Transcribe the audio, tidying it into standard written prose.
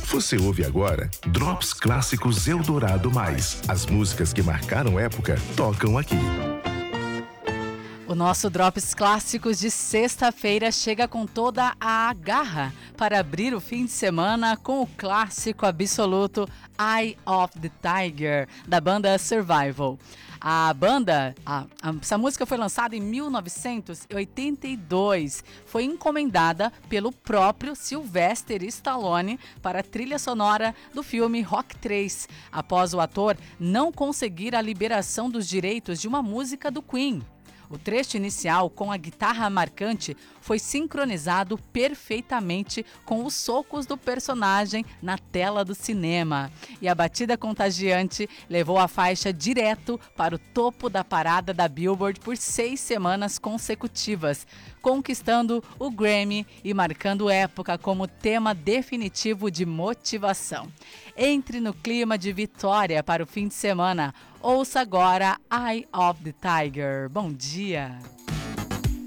Você ouve agora Drops Clássicos Eldorado Mais. As músicas que marcaram época tocam aqui. O nosso Drops Clássicos de sexta-feira chega com toda a garra para abrir o fim de semana com o clássico absoluto Eye of the Tiger, da banda Survival. Essa música foi lançada em 1982, foi encomendada pelo próprio Sylvester Stallone para a trilha sonora do filme Rock 3, após o ator não conseguir a liberação dos direitos de uma música do Queen. O trecho inicial, com a guitarra marcante, foi sincronizado perfeitamente com os socos do personagem na tela do cinema. E a batida contagiante levou a faixa direto para o topo da parada da Billboard por 6 semanas consecutivas, conquistando o Grammy e marcando época como tema definitivo de motivação. Entre no clima de vitória para o fim de semana. Ouça agora Eye of the Tiger. Bom dia!